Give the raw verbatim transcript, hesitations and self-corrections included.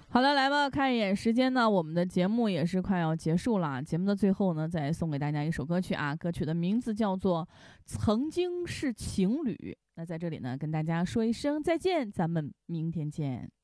好的，来吧，看一眼时间呢，我们的节目也是快要结束了。节目的最后呢，再送给大家一首歌曲啊，歌曲的名字叫做《曾经是情侣》。那在这里呢，跟大家说一声再见，咱们明天见。